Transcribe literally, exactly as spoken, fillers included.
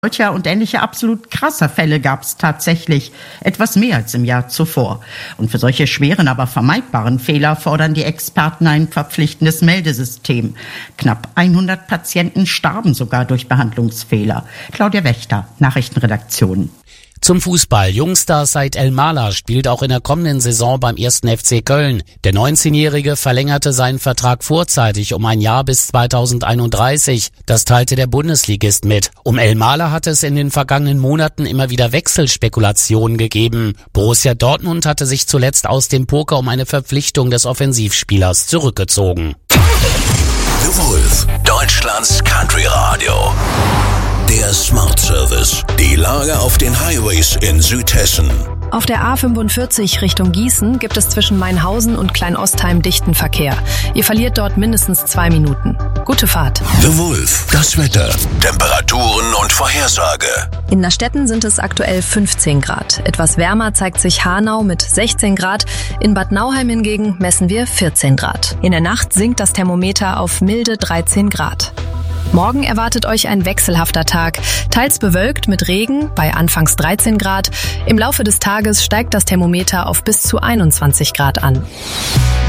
Solcher und ähnliche absolut krasser Fälle gab es tatsächlich etwas mehr als im Jahr zuvor. Und für solche schweren, aber vermeidbaren Fehler fordern die Experten ein verpflichtendes Meldesystem. Knapp hundert Patienten starben sogar durch Behandlungsfehler. Claudia Wächter, Nachrichtenredaktion. Zum Fußball. Jungstar Said El-Mala spielt auch in der kommenden Saison beim ersten F C Köln. Der neunzehnjährige verlängerte seinen Vertrag vorzeitig um ein Jahr bis zweitausendeinunddreißig. Das teilte der Bundesligist mit. Um El-Mala hatte es in den vergangenen Monaten immer wieder Wechselspekulationen gegeben. Borussia Dortmund hatte sich zuletzt aus dem Poker um eine Verpflichtung des Offensivspielers zurückgezogen. The Wolf, Deutschlands Country Radio. Der Smart Service. Die Lage auf den Highways in Südhessen. Auf der A fünfundvierzig Richtung Gießen gibt es zwischen Mainhausen und Kleinostheim dichten Verkehr. Ihr verliert dort mindestens zwei Minuten. Gute Fahrt. The Wolf. Das Wetter. Temperaturen und Vorhersage. In Nastetten sind es aktuell fünfzehn Grad. Etwas wärmer zeigt sich Hanau mit sechzehn Grad. In Bad Nauheim hingegen messen wir vierzehn Grad. In der Nacht sinkt das Thermometer auf milde dreizehn Grad. Morgen erwartet euch ein wechselhafter Tag, teils bewölkt mit Regen bei anfangs dreizehn Grad. Im Laufe des Tages steigt das Thermometer auf bis zu einundzwanzig Grad an.